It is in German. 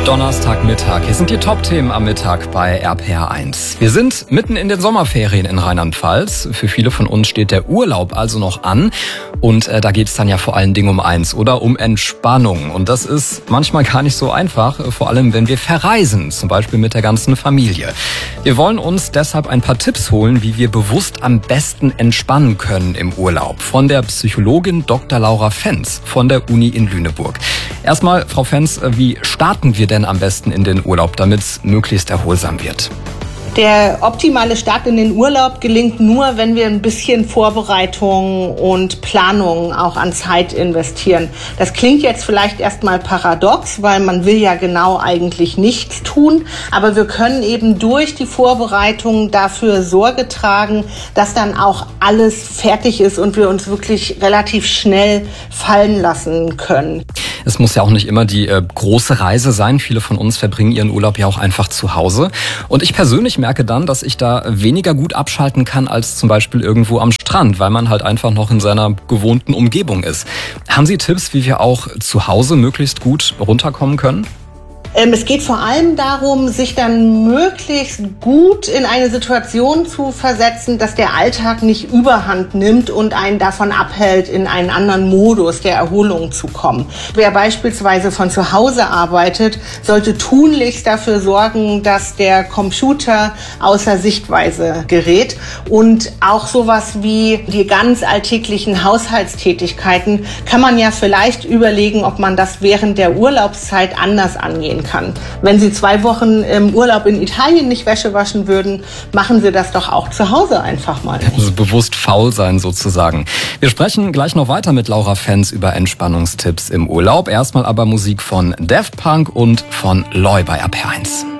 Donnerstagmittag. Hier sind die Top-Themen am Mittag bei RPR1. Wir sind mitten in den Sommerferien in Rheinland-Pfalz. Für viele von uns steht der Urlaub also noch an. Und da geht es dann ja vor allen Dingen um eins, oder? Um Entspannung. Und das ist manchmal gar nicht so einfach, vor allem wenn wir verreisen, zum Beispiel mit der ganzen Familie. Wir wollen uns deshalb ein paar Tipps holen, wie wir bewusst am besten entspannen können im Urlaub. Von der Psychologin Dr. Laura Fenz von der Uni in Lüneburg. Erstmal, Frau Fenz, wie starten wir denn am besten in den Urlaub, damit es möglichst erholsam wird? Der optimale Start in den Urlaub gelingt nur, wenn wir ein bisschen Vorbereitung und Planung auch an Zeit investieren. Das klingt jetzt vielleicht erstmal paradox, weil man will ja genau eigentlich nichts tun. Aber wir können eben durch die Vorbereitung dafür Sorge tragen, dass dann auch alles fertig ist und wir uns wirklich relativ schnell fallen lassen können. Es muss ja auch nicht immer die große Reise sein. Viele von uns verbringen ihren Urlaub ja auch einfach zu Hause. Und ich persönlich merke dann, dass ich da weniger gut abschalten kann als zum Beispiel irgendwo am Strand, weil man halt einfach noch in seiner gewohnten Umgebung ist. Haben Sie Tipps, wie wir auch zu Hause möglichst gut runterkommen können? Es geht vor allem darum, sich dann möglichst gut in eine Situation zu versetzen, dass der Alltag nicht überhand nimmt und einen davon abhält, in einen anderen Modus der Erholung zu kommen. Wer beispielsweise von zu Hause arbeitet, sollte tunlichst dafür sorgen, dass der Computer außer Sichtweise gerät. Und auch sowas wie die ganz alltäglichen Haushaltstätigkeiten kann man ja vielleicht überlegen, ob man das während der Urlaubszeit anders angehen kann. Wenn Sie 2 Wochen im Urlaub in Italien nicht Wäsche waschen würden, machen Sie das doch auch zu Hause einfach mal. Also bewusst faul sein sozusagen. Wir sprechen gleich noch weiter mit Laura Fenz über Entspannungstipps im Urlaub. Erstmal aber Musik von Daft Punk und von Loy bei RPR1.